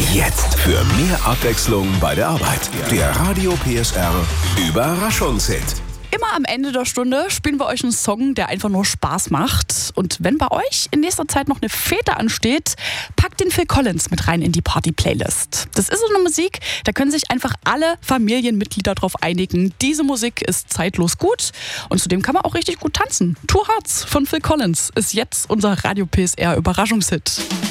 Jetzt für mehr Abwechslung bei der Arbeit. Der Radio PSR Überraschungshit. Immer am Ende der Stunde spielen wir euch einen Song, der einfach nur Spaß macht. Und wenn bei euch in nächster Zeit noch eine Fete ansteht, packt den Phil Collins mit rein in die Party-Playlist. Das ist so eine Musik, da können sich einfach alle Familienmitglieder drauf einigen. Diese Musik ist zeitlos gut und zudem kann man auch richtig gut tanzen. Two Hearts von Phil Collins ist jetzt unser Radio PSR Überraschungshit.